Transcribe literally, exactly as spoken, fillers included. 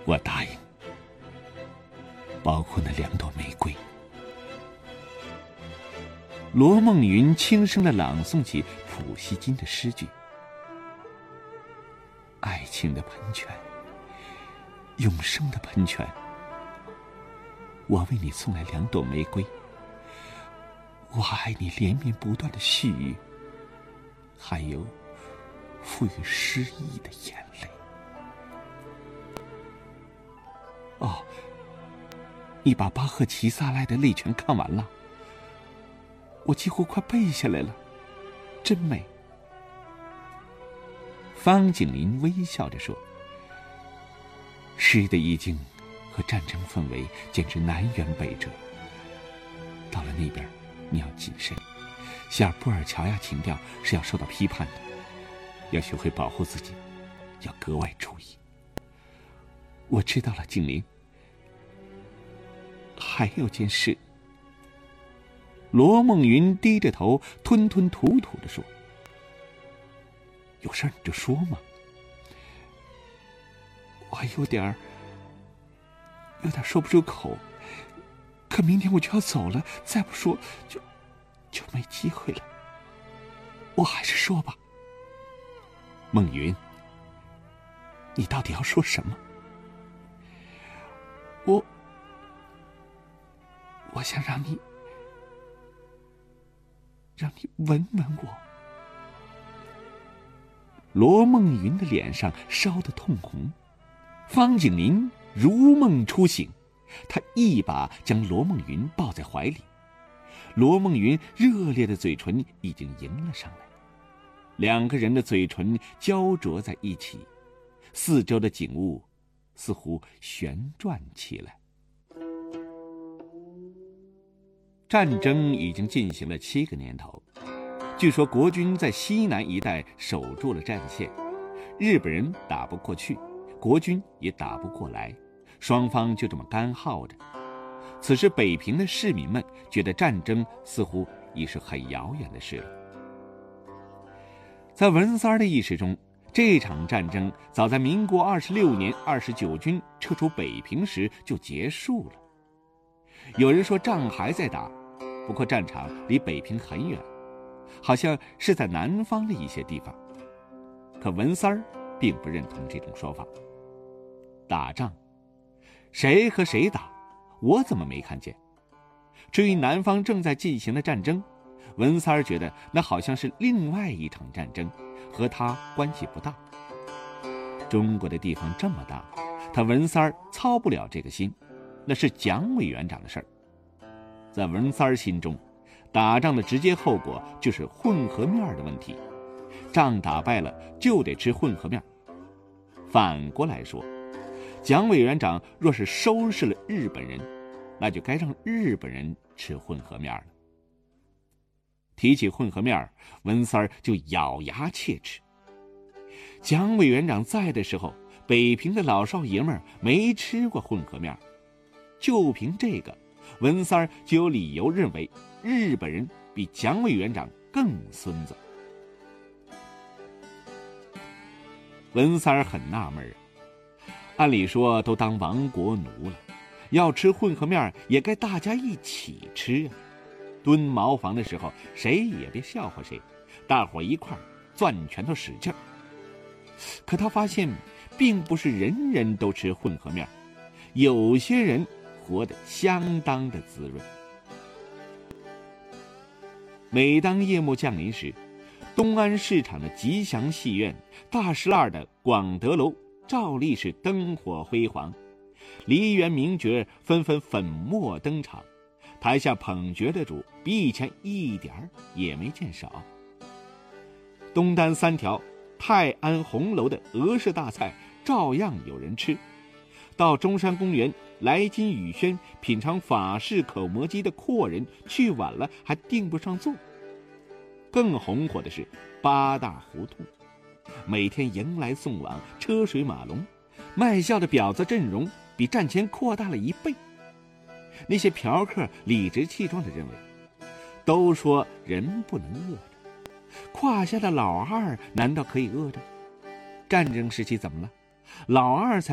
我答应，包括那两朵玫瑰。罗梦云轻声地朗诵起普希金的诗句：爱情的喷泉，永生的喷泉，我为你送来两朵玫瑰，我爱你连绵不断的絮语，还有赋予诗意的眼泪。哦，你把巴赫齐萨赖的《泪泉》看完了？我几乎快背下来了，真美。方景林微笑着说：诗的意境和战争氛围简直南辕北辙，到了那边你要谨慎，希尔布尔乔亚情调是要受到批判的，要学会保护自己，要格外注意。我知道了，景林。还有件事。罗梦云低着头吞吞吐吐地说：有事你就说嘛。我有点儿有点说不出口，可明天我就要走了，再不说就就没机会了。我还是说吧。梦云，你到底要说什么？我我想让你让你吻吻我。罗梦云的脸上烧得通红，方景林如梦初醒，他一把将罗梦云抱在怀里。罗梦云热烈的嘴唇已经迎了上来，两个人的嘴唇交灼在一起，四周的景物似乎旋转起来。战争已经进行了七个年头，据说国军在西南一带守住了战线，日本人打不过去，国军也打不过来，双方就这么干耗着。此时北平的市民们觉得战争似乎已是很遥远的事了。在文三儿的意识中，这场战争早在民国二十六年二十九军撤出北平时就结束了。有人说仗还在打，不过战场离北平很远，好像是在南方的一些地方。可文三儿并不认同这种说法。打仗，谁和谁打，我怎么没看见？至于南方正在进行的战争，文三儿觉得那好像是另外一场战争，和他关系不大。中国的地方这么大，他文三儿操不了这个心，那是蒋委员长的事儿。在文三儿心中，打仗的直接后果就是混合面的问题，仗打败了就得吃混合面。反过来说，蒋委员长若是收拾了日本人，那就该让日本人吃混合面了。提起混合面，文三儿就咬牙切齿。蒋委员长在的时候，北平的老少爷们儿没吃过混合面，就凭这个，文三儿就有理由认为日本人比蒋委员长更孙子。文三儿很纳闷啊，按理说都当亡国奴了，要吃混合面也该大家一起吃啊。蹲茅房的时候，谁也别笑话谁，大伙一块儿攥拳头使劲儿。可他发现，并不是人人都吃混合面，有些人活得相当的滋润。每当夜幕降临时，东安市场的吉祥戏院、大石栏的广德楼照例是灯火辉煌，梨园名角纷纷粉墨登场，台下捧角的主比以前一点儿也没见少。东单三条泰安红楼的俄式大菜照样有人吃，到中山公园来金雨轩品尝法式口蘑鸡的阔人去晚了还订不上座。更红火的是八大胡同，每天迎来送往，车水马龙，卖笑的婊子阵容比战前扩大了一倍。那些嫖客理直气壮地认为，都说人不能饿着，胯下的老二难道可以饿着？战争时期怎么了？老二才